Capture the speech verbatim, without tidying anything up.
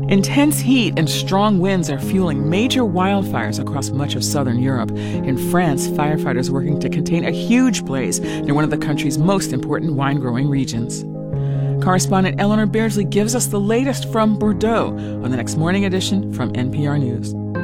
Intense heat and strong winds are fueling major wildfires across much of southern Europe. In France, firefighters working to contain a huge blaze near one of the country's most important wine-growing regions. Correspondent Eleanor Beardsley gives us the latest from Bordeaux on the next morning edition from N P R News.